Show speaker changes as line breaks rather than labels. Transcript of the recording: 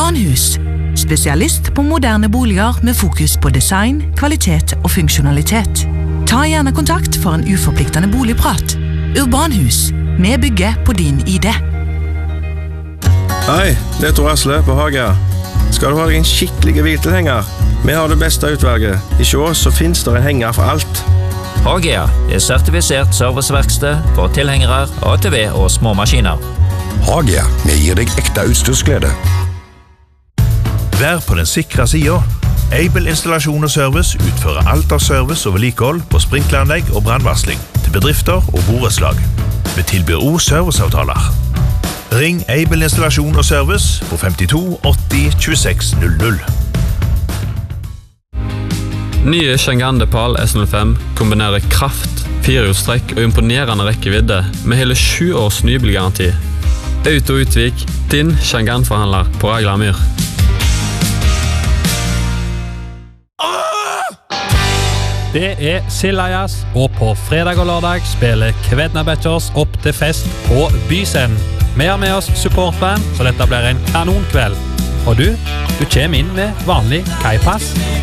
Urbanhus, spesialist på moderne boliger med fokus på design, kvalitet og funksjonalitet. Ta gjerne kontakt for en uforpliktende boligprat. Urbanhus, vi bygger på din idé.
Hei, det Tor Asle på Hagia. Skal du ha deg en skikkelig hviltilhenger? Vi har det beste utvalget. I Sjå så finnes det en henger for alt.
Hagia sertifisert serviceverksted for tilhengere, ATV og små maskiner.
Hagia, vi gir deg ekte utstyrsglede.
Vær på den sikre siden. Able Installasjon og Service utfører alt av service og vedlikehold på sprinkleranlegg og brannvarsling til bedrifter og borettslag. Vi tilbyr også serviceavtaler. Ring Able Installasjon og Service på 52 80 26 00.
Nye Chang'an Depal S05 kombinerer kraft, firehjulstrekk og imponerende rekkevidde med hele 7 års nybilgaranti. Auto Utvik, din Chang'an-forhandler på Aglamyr.
Det Sillajas, og på fredag og lørdag spiller Kvedna Betchers opp til fest på Byscenen. Vi har med oss supportband, så dette blir en kanonkveld. Og du kommer inn med vanlig kaipass.